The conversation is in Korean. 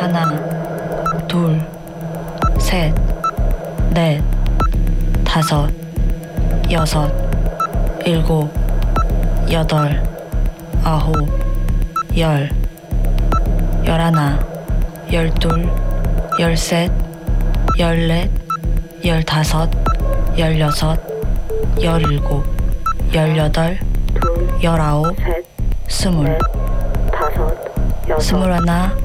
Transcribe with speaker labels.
Speaker 1: 하나, 둘, 셋, 넷, 다섯, 여섯, 일곱, 여덟, 아홉, 열, 열하나, 열둘, 열셋, 열넷, 열다섯, 열여섯, 열일곱, 열여덟, 열아홉, 스물, 스물하나,